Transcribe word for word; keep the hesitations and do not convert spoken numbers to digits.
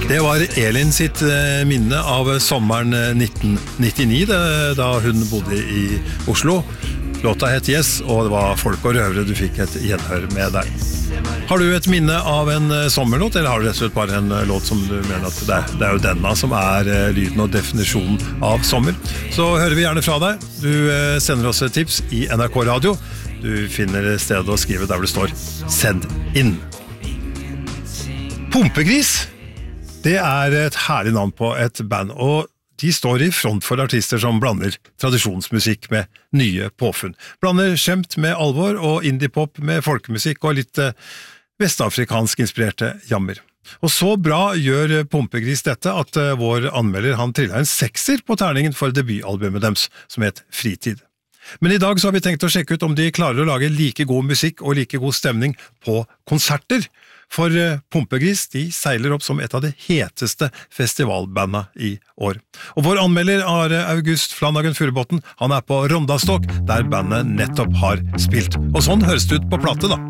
Det var Elin sitt minne av sommeren nitten nittini, da hun bodde i Oslo. Låta het Yes, og det var Folk og Røvere du fikk et gjenhør med der. Har du et minne av en sommerlåt, eller har du rett og slett bare en låt som du mener at det er, det er jo denne som er lyden og definisjonen av sommer? Så hører vi gjerne fra deg. Du sender oss et tips i N R K Radio. Du finner stedet å skrive der hvor det står «Send inn». Pumpegris, det er et herlig navn på et band, og de står i front for artister som blander tradisjonsmusikk med nye påfunn. Blander skjemt med alvor og indie-pop med folkemusikk og litt vestafrikansk inspirerte jammer. Og så bra gjør Pumpegris dette at vår anmelder han trillet en sekser på terningen for debutalbumet deres, som het Fritid. Men i dag så har vi tenkt å sjekke ut om de klarer å lage like god musikk og like god stemning på konserter. For Pumpegris, de seiler opp som et av de heteste festivalbandene i år. Og vår anmelder Are August Flanagan Furubotn, han er på Rondastok, der bandet nettopp har spilt. Og sånn høres det ut på plate da.